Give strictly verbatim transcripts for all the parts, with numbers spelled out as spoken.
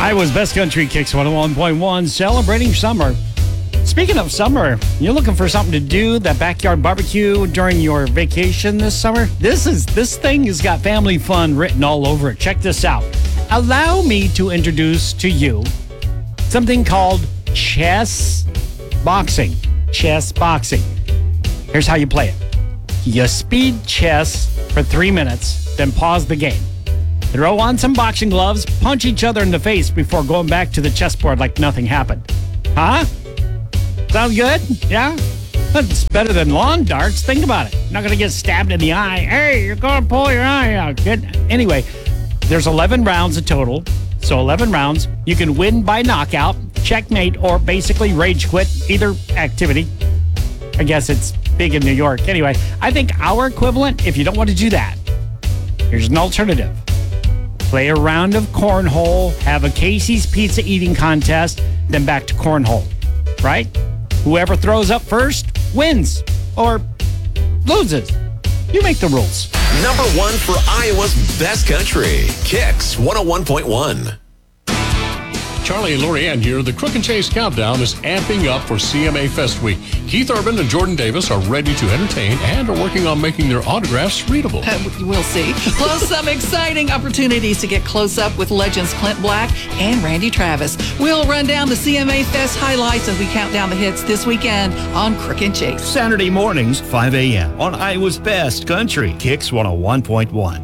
Iowa's Best Country Kicks one oh one point one, celebrating summer. Speaking of summer, you're looking for something to do, that backyard barbecue during your vacation this summer? This is this thing has got family fun written all over it. Check this out. Allow me to introduce to you something called chess boxing. Chess boxing. Here's how you play it. You speed chess for three minutes, then pause the game. Throw on some boxing gloves, punch each other in the face before going back to the chessboard like nothing happened. Huh? Sound good? Yeah? That's better than lawn darts. Think about it. You're not going to get stabbed in the eye. Hey, you're going to pull your eye out. Good. Anyway, there's eleven rounds in total. So eleven rounds. You can win by knockout, checkmate, or basically rage quit. Either activity. I guess it's big in New York. Anyway, I think our equivalent, if you don't want to do that, here's an alternative. Play a round of cornhole, have a Casey's Pizza eating contest, then back to cornhole. Right? Whoever throws up first wins or loses. You make the rules. Number one for Iowa's Best Country. Kicks one oh one point one. Charlie and Lorianne here. The Crook and Chase Countdown is amping up for C M A Fest Week. Keith Urban and Jordan Davis are ready to entertain and are working on making their autographs readable. Uh, we'll see. Plus, some exciting opportunities to get close up with legends Clint Black and Randy Travis. We'll run down the C M A Fest highlights as we count down the hits this weekend on Crook and Chase. Saturday mornings, five a.m. on Iowa's Best Country. Kicks one oh one point one.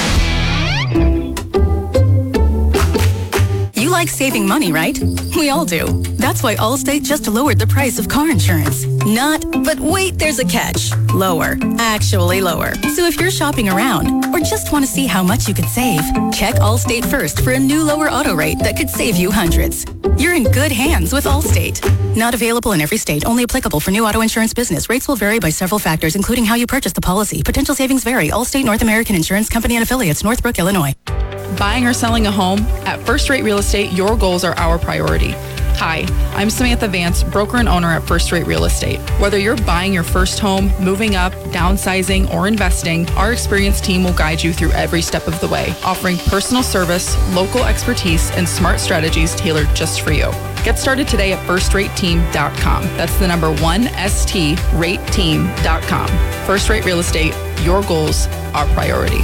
You like saving money, right? We all do. That's why Allstate just lowered the price of car insurance. Not, but wait, there's a catch. Lower. Actually lower. So if you're shopping around or just want to see how much you could save, check Allstate first for a new lower auto rate that could save you hundreds. You're in good hands with Allstate. Not available in every state. Only applicable for new auto insurance business. Rates will vary by several factors, including how you purchase the policy. Potential savings vary. Allstate North American Insurance Company and Affiliates, Northbrook, Illinois. Buying or selling a home? At First Rate Real Estate, your goals are our priority. Hi, I'm Samantha Vance, broker and owner at First Rate Real Estate. Whether you're buying your first home, moving up, downsizing, or investing, our experienced team will guide you through every step of the way, offering personal service, local expertise, and smart strategies tailored just for you. Get started today at first rate team dot com. That's the number one, S T, rate team dot com. First Rate Real Estate, your goals, our priority.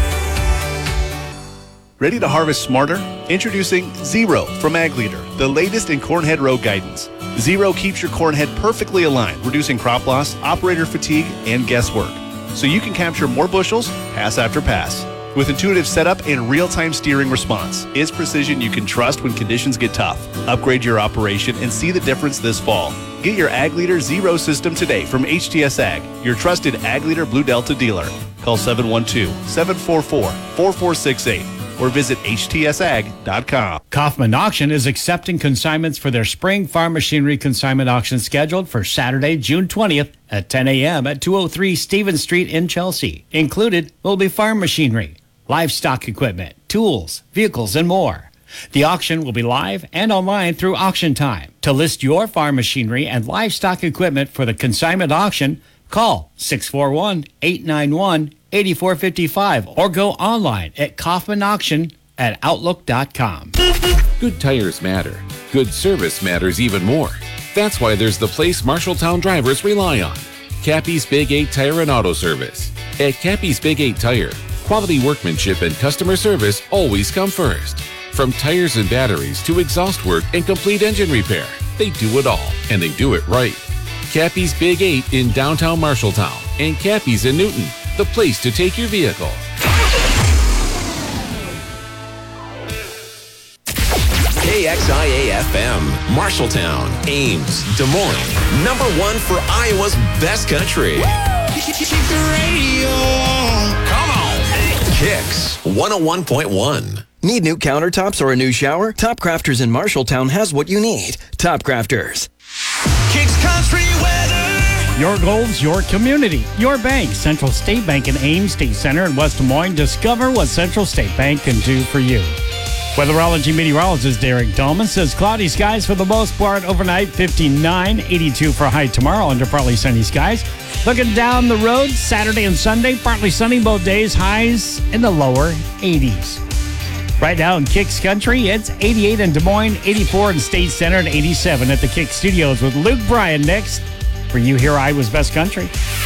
Ready to harvest smarter? Introducing Zero from Ag Leader, the latest in corn head row guidance. Zero keeps your corn head perfectly aligned, reducing crop loss, operator fatigue, and guesswork, so you can capture more bushels, pass after pass. With intuitive setup and real-time steering response, it's precision you can trust when conditions get tough. Upgrade your operation and see the difference this fall. Get your Ag Leader Zero system today from H T S Ag, your trusted Ag Leader Blue Delta dealer. Call seven one two, seven four four, four four six eight. or visit H T S ag dot com. Kaufman Auction is accepting consignments for their spring farm machinery consignment auction scheduled for Saturday, June twentieth at ten a.m. at two oh three Stevens Street in Chelsea. Included will be farm machinery, livestock equipment, tools, vehicles, and more. The auction will be live and online through auction time. To list your farm machinery and livestock equipment for the consignment auction, call six four one, eight nine one, eight four five five or go online at Kaufman Auction at outlook dot com. Good tires matter. Good service matters even more. That's why there's the place Marshalltown drivers rely on. Cappy's Big eight Tire and Auto Service. At Cappy's Big eight Tire, quality workmanship and customer service always come first. From tires and batteries to exhaust work and complete engine repair, they do it all, and they do it right. Cappy's Big eight in downtown Marshalltown and Cappy's in Newton, the place to take your vehicle. K X I A F M, Marshalltown, Ames, Des Moines. Number one for Iowa's Best Country. Keep the radio on. Come on. Kicks one oh one point one. Need new countertops or a new shower? Top Crafters in Marshalltown has what you need. Top Crafters. Kicks Country weather. Your goals, your community, your bank. Central State Bank in Ames State Center in West Des Moines. Discover what Central State Bank can do for you. Weatherology meteorologist Derek Dolman says cloudy skies for the most part overnight, fifty-nine, eighty-two for a high tomorrow under partly sunny skies. Looking down the road, Saturday and Sunday, partly sunny both days, highs in the lower eighties. Right now in Kicks Country, it's eighty-eight in Des Moines, eighty-four in State Center, and eighty-seven at the Kick Studios with Luke Bryan next for You Hear Iowa's Best Country.